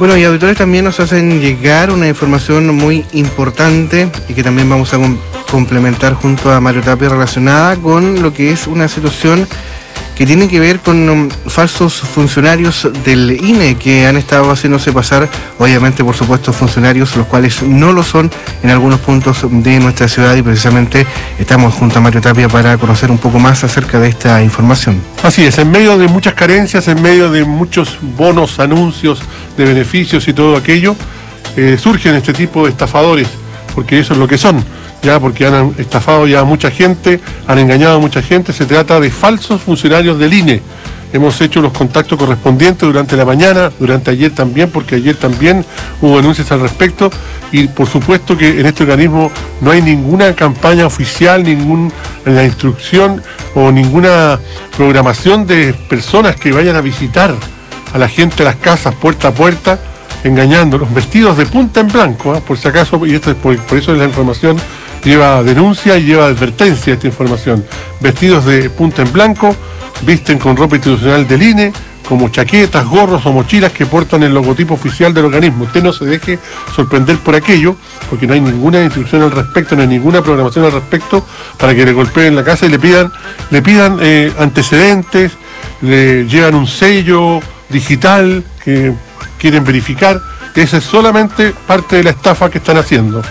Bueno, y auditores también nos hacen llegar una información muy importante y que también vamos a complementar junto a Mario Tapia, relacionada con lo que es una situación que tiene que ver con falsos funcionarios del INE que han estado haciéndose pasar, obviamente, por supuesto, funcionarios los cuales no lo son en algunos puntos de nuestra ciudad, y precisamente estamos junto a Mario Tapia para conocer un poco más acerca de esta información. Así es, en medio de muchas carencias, en medio de muchos bonos, anuncios de beneficios y todo aquello, surgen este tipo de estafadores, porque eso es lo que son. Ya, porque han estafado ya a mucha gente, han engañado a mucha gente. Se trata de falsos funcionarios del INE. Hemos hecho los contactos correspondientes durante la mañana, durante ayer también, porque ayer también hubo denuncias al respecto, y por supuesto que en este organismo no hay ninguna campaña oficial, ninguna instrucción o ninguna programación de personas que vayan a visitar a la gente a las casas puerta a puerta, engañándolos, vestidos de punta en blanco, por si acaso, y esto es por eso es la información. Lleva denuncia y lleva advertencia esta información. Vestidos de punta en blanco, visten con ropa institucional del INE, como chaquetas, gorros o mochilas que portan el logotipo oficial del organismo. Usted no se deje sorprender por aquello, porque no hay ninguna instrucción al respecto, no hay ninguna programación al respecto para que le golpeen la casa y le pidan antecedentes, le llevan un sello digital que quieren verificar. Esa es solamente parte de la estafa que están haciendo.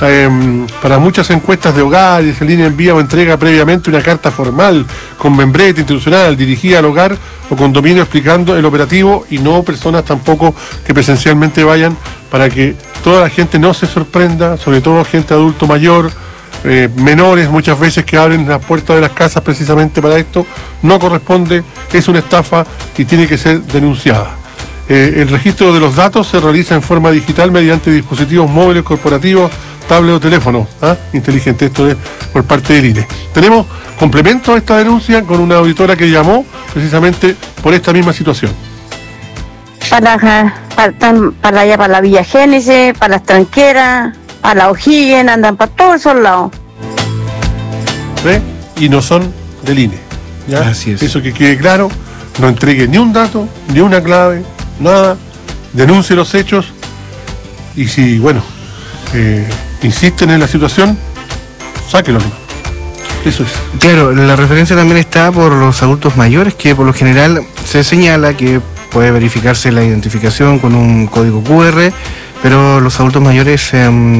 Para muchas encuestas de hogares, el INE envía o entrega previamente una carta formal con membrete institucional dirigida al hogar o condominio explicando el operativo, y no personas tampoco que presencialmente vayan, para que toda la gente no se sorprenda, sobre todo gente adulto mayor, menores muchas veces que abren las puertas de las casas precisamente para esto. No corresponde, es una estafa y tiene que ser denunciada. El registro de los datos se realiza en forma digital mediante dispositivos móviles corporativos, tablet o teléfono inteligente. Esto es por parte del INE. Tenemos complemento a esta denuncia con una auditora que llamó precisamente por esta misma situación. Para allá, para la Villa Génesis, para las Tranqueras, para la O'Higgins, andan para todos esos lados. ¿Ve? Y no son del INE. ¿Ya? Así es. Eso que quede claro, no entregue ni un dato, ni una clave, nada, denuncie los hechos, y si, insisten en la situación, sáquenlo. Eso es. Claro, la referencia también está por los adultos mayores, que por lo general se señala que puede verificarse la identificación con un código QR, pero los adultos mayores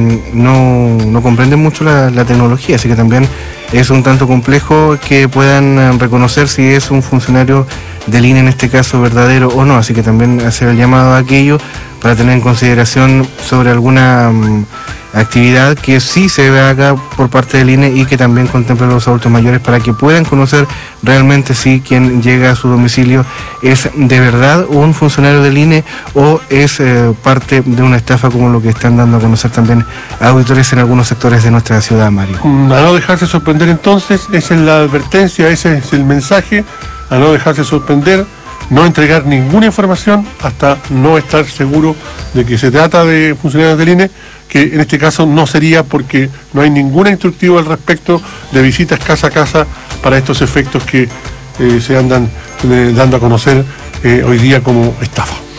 no comprenden mucho la tecnología, así que también es un tanto complejo que puedan reconocer si es un funcionario del INE, en este caso, verdadero o no. Así que también hacer el llamado a aquello para tener en consideración sobre alguna actividad que sí se haga por parte del INE y que también contemple a los adultos mayores, para que puedan conocer realmente si quien llega a su domicilio es de verdad un funcionario del INE o es parte de una estafa, como lo que están dando a conocer también auditores en algunos sectores de nuestra ciudad, Mario. A no dejarse sorprender entonces, esa es la advertencia, ese es el mensaje, a no dejarse sorprender, no entregar ninguna información hasta no estar seguro de que se trata de funcionarios del INE, que en este caso no sería, porque no hay ninguna instructivo al respecto de visitas casa a casa para estos efectos que se andan dando a conocer hoy día como estafa.